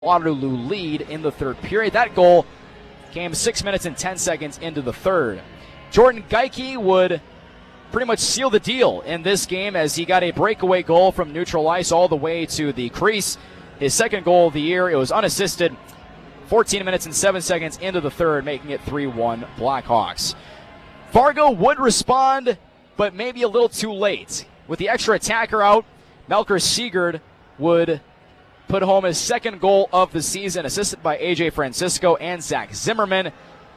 Waterloo lead in the third period. That goal came 6 minutes and 10 seconds into the third. Jordan Geike would pretty much seal the deal in this game as he got a breakaway goal from neutral ice all the way to the crease. His second goal of the year. It was unassisted. 14 minutes and 7 seconds into the third, making it 3-1 Blackhawks. Fargo would respond, but maybe a little too late. With the extra attacker out, Melker Sigurd would put home his second goal of the season, assisted by AJ Francisco and Zach Zimmerman.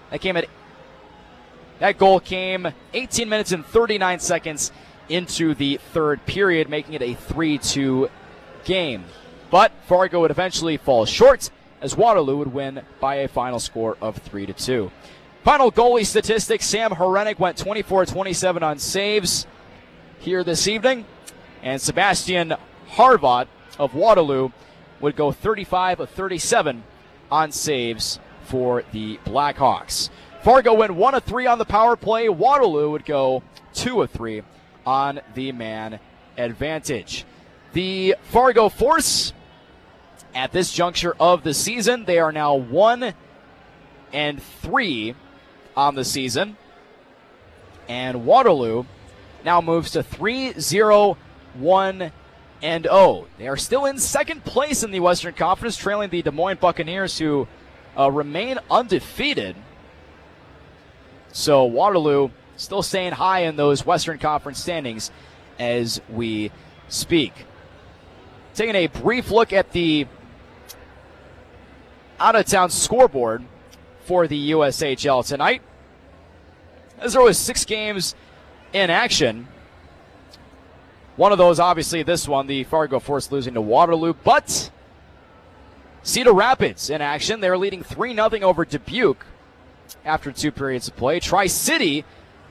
That goal came 18 minutes and 39 seconds into the third period, making it a 3-2 game. But Fargo would eventually fall short as Waterloo would win by a final score of 3-2. Final goalie statistics, Sam Horenik went 24-27 on saves here this evening, and Sebastian Harvat of Waterloo would go 35-37 on saves for the Blackhawks. Fargo went 1 of 3 on the power play. Waterloo would go 2 of 3 on the man advantage. The Fargo Force, at this juncture of the season, they are now 1 and 3 on the season. And Waterloo now moves to 3-0-1-0. They are still in second place in the Western Conference, trailing the Des Moines Buccaneers, who remain undefeated. So Waterloo still staying high in those Western Conference standings as we speak. Taking a brief look at the out-of-town scoreboard for the USHL tonight, as there was 6 games in action. One of those, obviously, this one, the Fargo Force losing to Waterloo, but Cedar Rapids in action. They're leading 3-0 over Dubuque after 2 periods of play. Tri-City,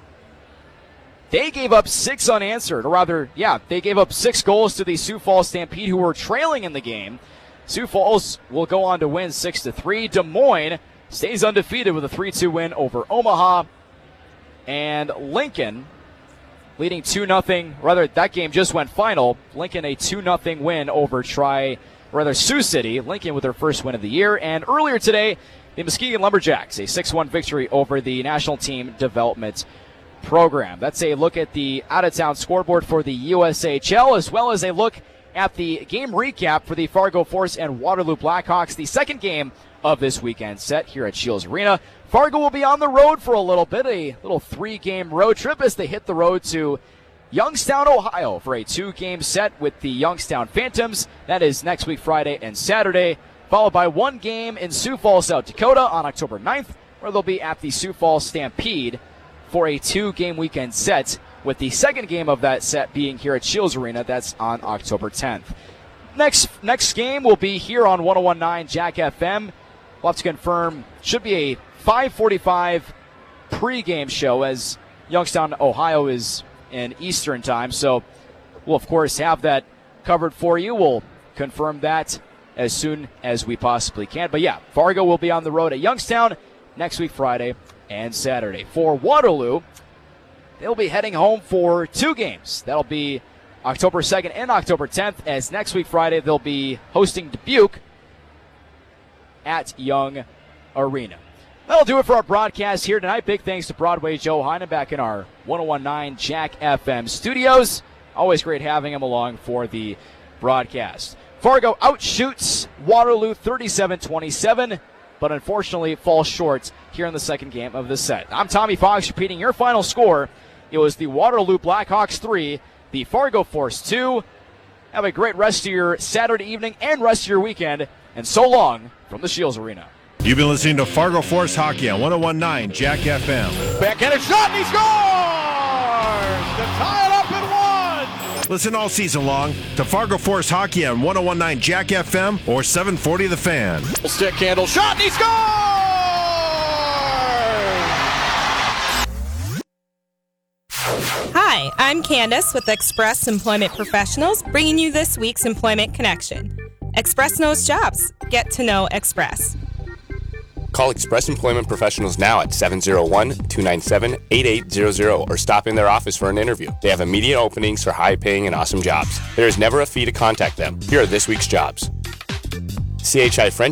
they gave up 6 unanswered, or rather, they gave up 6 goals to the Sioux Falls Stampede, who were trailing in the game. Sioux Falls will go on to win 6-3. Des Moines stays undefeated with a 3-2 win over Omaha. And Lincoln leading 2-0, that game just went final. Lincoln a 2-0 win over Sioux City. Lincoln with their first win of the year. And earlier today, the Muskegon Lumberjacks, a 6-1 victory over the National Team Development Program. That's a look at the out-of-town scoreboard for the USHL, as well as a look at the game recap for the Fargo Force and Waterloo Blackhawks, the second game of this weekend set here at Shields Arena. Fargo will be on the road for a little bit, a little 3-game road trip as they hit the road to Youngstown, Ohio for a 2-game set with the Youngstown Phantoms. That is next week, Friday and Saturday, followed by 1 game in Sioux Falls, South Dakota on October 9th, where they'll be at the Sioux Falls Stampede for a 2-game weekend set, with the second game of that set being here at Shields Arena. That's on October 10th. Next game will be here on 101.9 Jack FM. We'll have to confirm. Should be a 5:45 pregame show, as Youngstown, Ohio is in Eastern time. So we'll, of course, have that covered for you. We'll confirm that as soon as we possibly can. But Fargo will be on the road at Youngstown next week, Friday and Saturday. For Waterloo, they'll be heading home for 2 games. That'll be October 2nd and October 10th, as next week, Friday, they'll be hosting Dubuque at Young Arena. That'll do it for our broadcast here tonight. Big thanks to Broadway Joe Heinen back in our 101.9 Jack FM studios. Always great having him along for the broadcast. Fargo outshoots Waterloo 37-27, but unfortunately falls short here in the second game of the set. I'm Tommy Fox, repeating your final score. It was the Waterloo Blackhawks 3, the Fargo Force 2. Have a great rest of your Saturday evening and rest of your weekend, and so long from the Shields Arena. You've been listening to Fargo Force Hockey on 101.9 Jack FM. Backhanded shot, and he scores to tie it up at 1. Listen all season long to Fargo Force Hockey on 101.9 Jack FM or 740 The Fan. Stick handle shot, and he scores! Hi, I'm Candace with Express Employment Professionals, bringing you this week's Employment Connection. Express knows jobs. Get to know Express. Call Express Employment Professionals now at 701-297-8800 or stop in their office for an interview. They have immediate openings for high-paying and awesome jobs. There is never a fee to contact them. Here are this week's jobs. CHI Friendship